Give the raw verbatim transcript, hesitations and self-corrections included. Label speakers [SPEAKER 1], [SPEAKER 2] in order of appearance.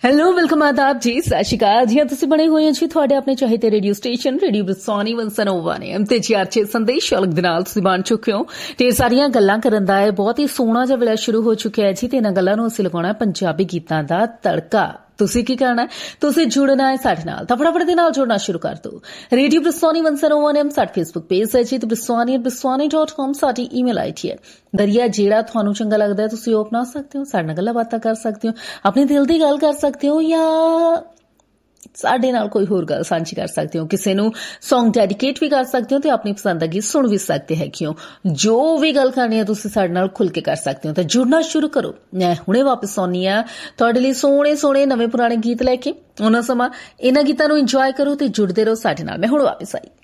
[SPEAKER 1] Hello welcome ਆਦਾਬ ਜੀ, ਸਤਿ ਸ਼੍ਰੀ ਅਕਾਲ ਜੀ। ਤੁਸੀਂ ਬਣੇ ਹੋਏ ਹੋ ਜੀ ਤੁਹਾਡੇ ਆਪਣੇ ਚਾਹੀਦੇ ਰੇਡੀਓ ਸਟੇਸ਼ਨ ਰੇਡੀਓ ਬਰਸਾਨੀ ਇੱਕ ਸੌ ਨੌ ਨੇ ਤੇ ਜੀ ਅੱਛੇ ਸੰਦੇਸ਼ ਅਲਗ ਦੇ ਨਾਲ ਤੁਸੀਂ ਬਣ ਚੁੱਕੇ ਹੋ ਤੇ ਸਾਰੀਆਂ ਗੱਲਾਂ ਕਰਨ ਦਾ ਹੈ ਬਹੁਤ ਹੀ ਸੋਹਣਾ ਜਿਹਾ ਵੇਲਾ ਸ਼ੁਰੂ ਹੋ ਚੁੱਕਿਆ ਹੈ ਜੀ ਤੇ ਇਹਨਾਂ ਗੱਲਾਂ ਨੂੰ ਅਸੀਂ ਲਗਾਉਣਾ ਪੰਜਾਬੀ ਗੀਤਾਂ ਦਾ ਤੜਕਾ। ਤੁਸੀਂ ਕੀ ਕਰਨਾ, ਤੁਸੀਂ ਜੁੜਨਾ ਹੈ ਸਾਡੇ ਨਾਲ ਤਾਂ ਫਟਾਫਟ ਦੇ ਨਾਲ ਜੁੜਨਾ ਸ਼ੁਰੂ ਕਰ ਦਿਓ। ਰੇਡੀਓ ਬਰਸਾਨੀ ਇੱਕ ਸੌ ਨੌ ਐਮ ਸਾਡਾ ਫੇਸਬੁੱਕ ਪੇਜ ਹੈ ਜੀ ਤੇ ਬਰਸਾਨੀ ਬਰਸਾਨੀ ਡਾਟ ਕਾਮ ਸਾਡੀ ਈਮੇਲ ਆਈਡੀ ਹੈ। ਦਰਿਆ ਜਿਹੜਾ ਤੁਹਾਨੂੰ ਚੰਗਾ ਲੱਗਦਾ ਤੁਸੀਂ ਉਹ ਅਪਣਾ ਸਕਦੇ ਹੋ, ਸਾਡੇ ਨਾਲ ਗੱਲਾਂ ਬਾਤਾਂ ਕਰ ਸਕਦੇ ਹੋ, ਆਪਣੇ ਦਿਲ ਦੀ ਗੱਲ ਕਰ ਸਕਦੇ ਹੋ ਜਾਂ ਸਾਡੇ ਨਾਲ ਕੋਈ ਹੋਰ ਗੱਲ ਸਾਂਝੀ ਕਰ ਸਕਦੇ ਹੋ, ਕਿਸੇ ਨੂੰ ਸੌਂਗ ਡੈਡੀਕੇਟ ਵੀ ਕਰ ਸਕਦੇ ਹੋ ਤੇ ਆਪਣੀ ਪਸੰਦ ਦਾ ਗੀਤ ਸੁਣ ਵੀ ਸਕਦੇ ਹੈਗੇ ਹੋ। ਜੋ ਵੀ ਗੱਲ ਕਰਨੀ ਹੈ ਤੁਸੀਂ ਸਾਡੇ ਨਾਲ ਖੁੱਲ ਕੇ ਕਰ ਸਕਦੇ ਹੋ ਤਾਂ ਜੁੜਨਾ ਸ਼ੁਰੂ ਕਰੋ। ਮੈਂ ਹੁਣੇ ਵਾਪਸ ਆਉਣੀ ਆ ਤੁਹਾਡੇ ਲਈ ਸੋਹਣੇ ਸੋਹਣੇ ਨਵੇਂ ਪੁਰਾਣੇ ਗੀਤ ਲੈ ਕੇ। ਉਹਨਾਂ ਸਮਾਂ ਇਹਨਾਂ ਗੀਤਾਂ ਨੂੰ ਇੰਜੋਏ ਕਰੋ ਤੇ ਜੁੜਦੇ ਰਹੋ ਸਾਡੇ ਨਾਲ। ਮੈਂ ਹੁਣ ਵਾਪਸ ਆਈ।